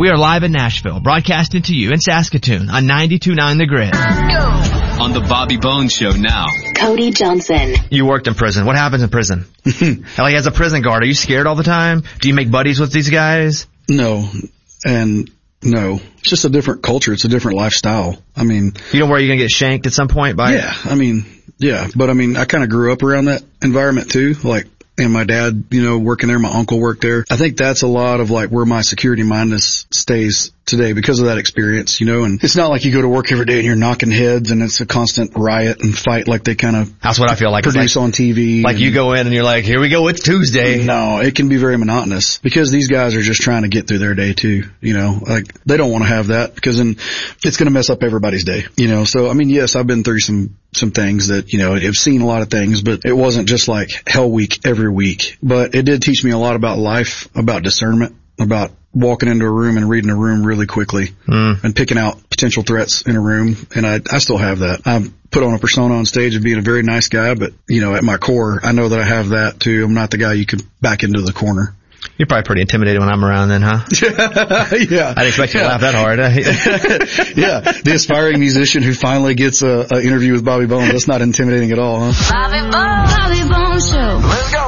We are live in Nashville, broadcasting to you in Saskatoon on 92.9 The Grid. On the Bobby Bones Show now. Cody Johnson. You worked in prison. What happens in prison? Like, as a prison guard, are you scared all the time? Do you make buddies with these guys? No. No. It's just a different culture. It's a different lifestyle. I mean... You know where you're going to get shanked at some point by... Yeah. But I kind of grew up around that environment too. Like, and my dad, working there, my uncle worked there. I think that's a lot of like where my security mindedness stays today because of that experience, and it's not like you go to work every day and you're knocking heads and it's a constant riot and fight like they kind of that's what I feel like produce on TV. Like you go in and you're like, here we go, it's Tuesday. No, it can be very monotonous because these guys are just trying to get through their day too, like they don't want to have that because then it's going to mess up everybody's day, So, yes, I've been through some things that, I've seen a lot of things, but it wasn't just like hell week every week, but it did teach me a lot about life, about discernment, about walking into a room and reading a room really quickly and picking out potential threats in a room. And I still have that. I put on a persona on stage of being a very nice guy, but at my core, I know that I have that too. I'm not the guy you could back into the corner. You're probably pretty intimidated when I'm around then, huh? Yeah. I'd expect you to laugh that hard. Yeah. The aspiring musician who finally gets an interview with Bobby Bones. That's not intimidating at all, huh? Bobby Bones Show. Let's go.